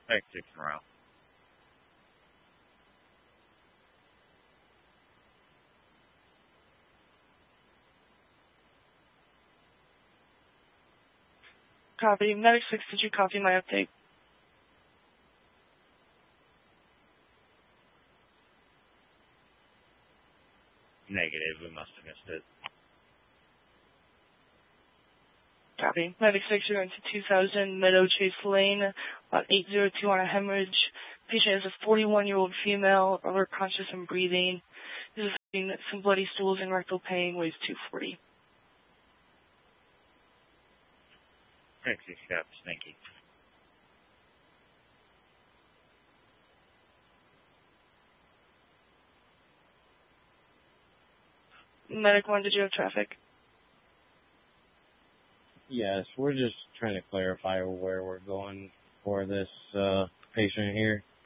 Thanks, 6 Morale. Copy. Medic 6, did you copy my update? Negative, we must have missed it. Copy. Medic 6, you're going to 2000 Meadow Chase Lane, about 802 on a hemorrhage. Patient is a 41-year-old female, alert, conscious, and breathing. This is having some bloody stools and rectal pain, weighs 240. Thanks, 6 Caps. Thank you. Medic 1, did you have traffic? Yes, we're just trying to clarify where we're going for this patient here.